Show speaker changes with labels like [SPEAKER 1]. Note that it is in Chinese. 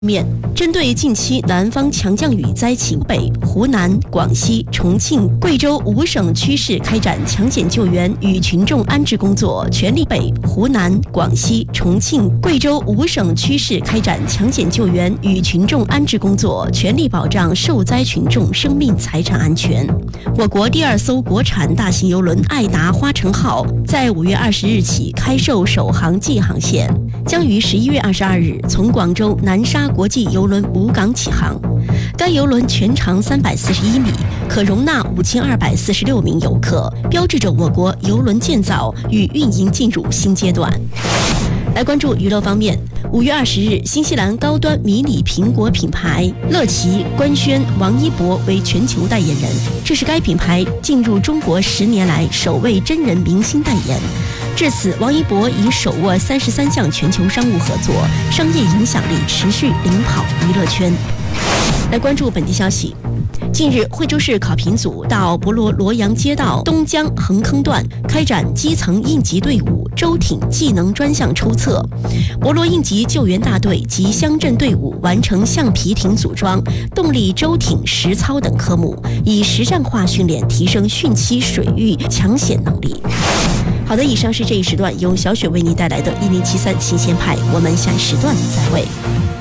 [SPEAKER 1] 面，针对近期南方强降雨灾情，北、湖南、广西、重庆、贵州5省区市开展抢险救援与群众安置工作，全力北、湖南、广西、重庆、贵州5省区市开展抢险救援与群众安置工作，全力保障受灾群众生命财产安全。我国第2艘国产大型邮轮爱达花城号在5月20日起开售首航季航线，将于11月22日从广州南沙国际邮轮母港起航。该邮轮全长341米，可容纳5246名游客，标志着我国邮轮建造与运营进入新阶段。来关注娱乐方面，5月20日，新西兰高端迷你苹果品牌乐奇官宣王一博为全球代言人，这是该品牌进入中国10年来首位真人明星代言。至此，王一博已手握33项全球商务合作，商业影响力持续领跑娱乐圈。来关注本地消息。近日，惠州市考评组到博罗罗阳街道东江横坑段开展基层应急队伍舟艇技能专项抽测，博罗应急救援大队及乡镇队伍完成橡皮艇组装、动力舟艇实操等科目，以实战化训练提升汛期水域抢险能力。好的，以上是这一时段由小雪为您带来的1073新鲜派，我们下一时段再会。